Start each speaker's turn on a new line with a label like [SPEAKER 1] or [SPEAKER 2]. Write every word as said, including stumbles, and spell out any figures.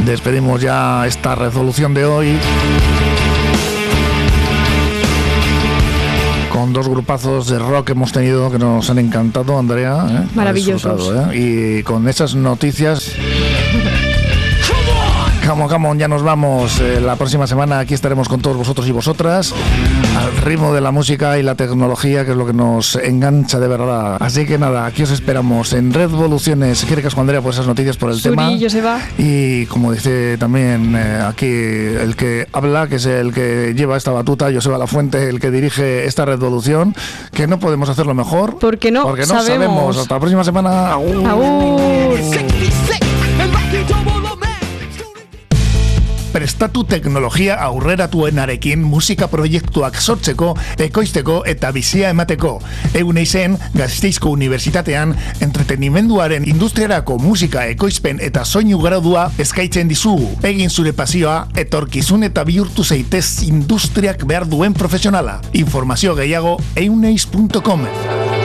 [SPEAKER 1] despedimos ya esta resolución de hoy con dos grupazos de rock que hemos tenido que nos han encantado, Andrea, ¿eh?
[SPEAKER 2] Maravillosos.
[SPEAKER 1] ¿eh? Y con esas noticias, come on, come on, ya nos vamos. Eh, la próxima semana aquí estaremos con todos vosotros y vosotras al ritmo de la música y la tecnología, que es lo que nos engancha de verdad. Así que nada, aquí os esperamos en Revoluciones. Quiere que os Andrea por esas noticias, por el
[SPEAKER 2] Suri,
[SPEAKER 1] tema.
[SPEAKER 2] Joseba.
[SPEAKER 1] Y como dice también eh, aquí el que habla, que es el que lleva esta batuta, Joseba Lafuente, el que dirige esta Revolución, que no podemos hacerlo mejor.
[SPEAKER 2] ¿Por qué no?
[SPEAKER 1] Porque no sabemos. sabemos. Hasta la próxima semana. Agur.
[SPEAKER 2] Agur.
[SPEAKER 1] Prestatu teknologia aurreratuenarekin musika proiektuak sortzeko, ekoizteko eta bizia emateko. Egun eizen, Gasteizko Unibertsitatean, entretenimenduaren industriarako musika ekoizpen eta soinu gradua eskaintzen dizugu. Egin zure pasioa, etorkizun eta bihurtu zaitez industriak behar duen profesionala. Informazio gehiago euneiz puntu com.